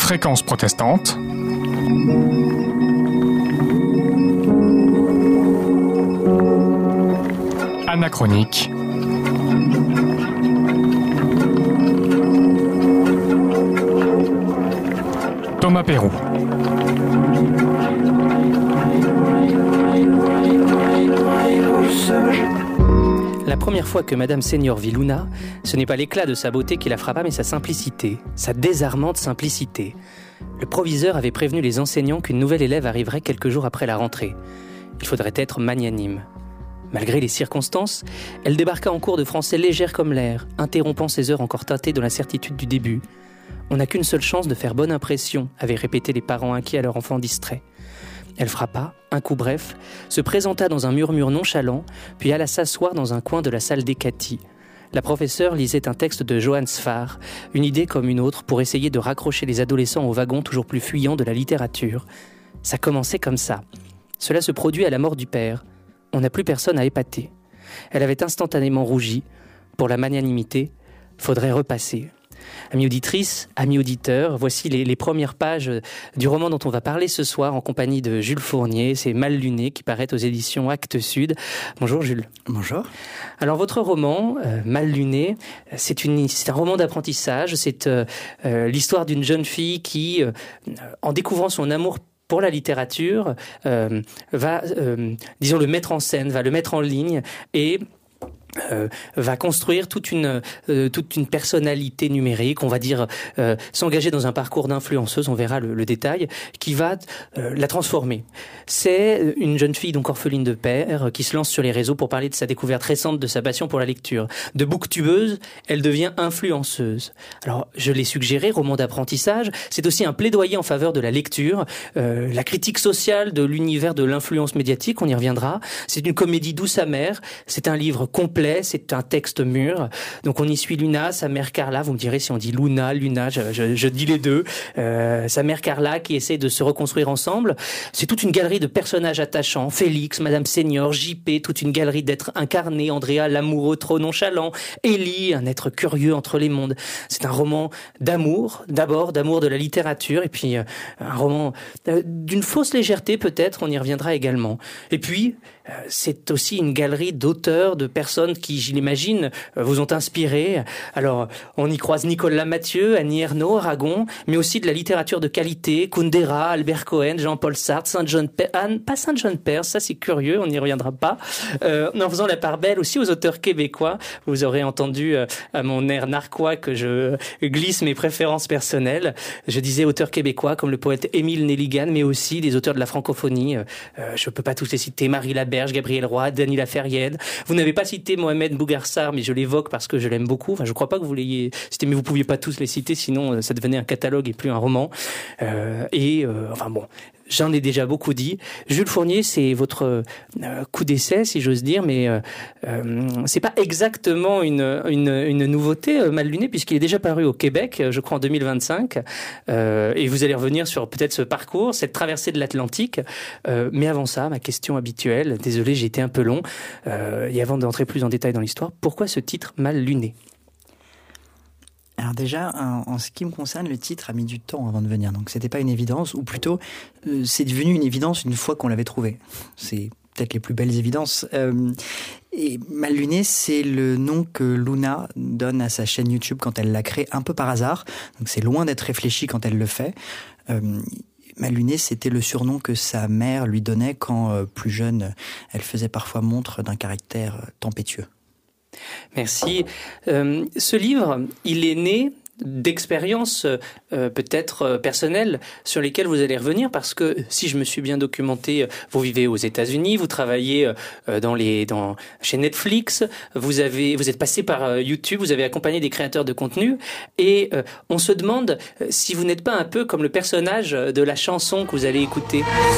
Fréquence protestante. Anachronique. Thomas Peyroux. La première fois que Madame Senior vit Luna, ce n'est pas l'éclat de sa beauté qui la frappa, mais sa simplicité, sa désarmante simplicité. Le proviseur avait prévenu les enseignants qu'une nouvelle élève arriverait quelques jours après la rentrée. Il faudrait être magnanime. Malgré les circonstances, elle débarqua en cours de français légère comme l'air, interrompant ses heures encore teintées de l'incertitude du début. On n'a qu'une seule chance de faire bonne impression, avaient répété les parents inquiets à leur enfant distrait. Elle frappa, un coup bref, se présenta dans un murmure nonchalant, puis alla s'asseoir dans un coin de la salle d'Hécatie. La professeure lisait un texte de Johann Sfar, une idée comme une autre pour essayer de raccrocher les adolescents au wagon toujours plus fuyant de la littérature. Ça commençait comme ça. Cela se produit à la mort du père. On n'a plus personne à épater. Elle avait instantanément rougi. Pour la magnanimité, faudrait repasser. Amis auditrices, amis auditeurs, voici les premières pages du roman dont on va parler ce soir en compagnie de Jules Fournier. C'est Mal luné qui paraît aux éditions Actes Sud. Bonjour Jules. Bonjour. Alors votre roman, Mal luné, c'est un roman d'apprentissage. C'est l'histoire d'une jeune fille qui, en découvrant son amour pour la littérature, va, disons, le mettre en scène, va le mettre en ligne et va construire toute une personnalité numérique, on va dire s'engager dans un parcours d'influenceuse, on verra le détail, qui va la transformer. C'est une jeune fille donc orpheline de père qui se lance sur les réseaux pour parler de sa découverte récente de sa passion pour la lecture. De booktubeuse, elle devient influenceuse. Alors je l'ai suggéré, roman d'apprentissage, c'est aussi un plaidoyer en faveur de la lecture, la critique sociale de l'univers de l'influence médiatique, on y reviendra. C'est une comédie douce amère, c'est un livre complet, c'est un texte mûr. Donc on y suit Luna, sa mère Carla, vous me direz si on dit Luna, je dis les deux. Sa mère Carla qui essaie de se reconstruire ensemble. C'est toute une galerie de personnages attachants, Félix, Madame Senior, JP, toute une galerie d'êtres incarnés, Andrea, l'amoureux trop nonchalant, Ellie, un être curieux entre les mondes. C'est un roman d'amour, d'abord d'amour de la littérature, et puis un roman d'une fausse légèreté peut-être, on y reviendra également. Et puis, c'est aussi une galerie d'auteurs, de personnes qui, je l'imagine, vous ont inspiré. Alors, on y croise Nicolas Mathieu, Annie Ernaux, Aragon, mais aussi de la littérature de qualité, Kundera, Albert Cohen, Jean-Paul Sartre, pas Saint-John-Perse, ça c'est curieux, on n'y reviendra pas. En faisant la part belle aussi aux auteurs québécois. Vous aurez entendu à mon air narquois que je glisse mes préférences personnelles. Je disais auteurs québécois comme le poète Émile Nelligan, mais aussi des auteurs de la francophonie. Je peux pas tous les citer, Marie Laberge, Gabriel Roy, Dany Laferrière. Vous n'avez pas cité Mohamed Bougarsar, mais je l'évoque parce que je l'aime beaucoup. Enfin, je crois pas que vous l'ayez cité, mais vous pouviez pas tous les citer, sinon ça devenait un catalogue et plus un roman. Enfin bon, j'en ai déjà beaucoup dit. Jules Fournier, c'est votre coup d'essai, si j'ose dire, mais c'est pas exactement une nouveauté, Mal luné, puisqu'il est déjà paru au Québec, je crois en 2025, et vous allez revenir sur peut-être ce parcours, cette traversée de l'Atlantique. Mais avant ça, ma question habituelle, désolé, j'ai été un peu long, et avant d'entrer plus en détail dans l'histoire, pourquoi ce titre Mal luné ? Alors déjà, en ce qui me concerne, le titre a mis du temps avant de venir. Donc c'était pas une évidence, ou plutôt, c'est devenu une évidence une fois qu'on l'avait trouvé. C'est peut-être les plus belles évidences. Et Mal luné, c'est le nom que Luna donne à sa chaîne YouTube quand elle l'a créée, un peu par hasard. Donc c'est loin d'être réfléchi quand elle le fait. Mal luné, c'était le surnom que sa mère lui donnait quand, plus jeune, elle faisait parfois montre d'un caractère tempétueux. Merci. Ce livre, il est né d'expériences peut-être personnelles sur lesquelles vous allez revenir parce que si je me suis bien documenté, vous vivez aux États-Unis, vous travaillez chez Netflix, vous êtes passé par YouTube, vous avez accompagné des créateurs de contenu et on se demande si vous n'êtes pas un peu comme le personnage de la chanson que vous allez écouter.